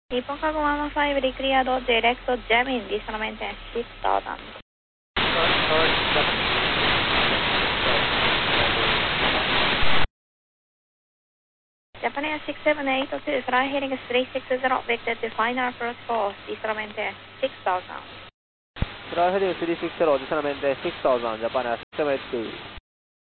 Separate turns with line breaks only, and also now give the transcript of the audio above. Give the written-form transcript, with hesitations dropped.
Nippon Cargo 115 declared direct jamming, displacement 6000. Japan 6782, fly heading 360, vector to final approach course, displacement 6000.
Fly heading 360, displacement 6000, Japan 6782.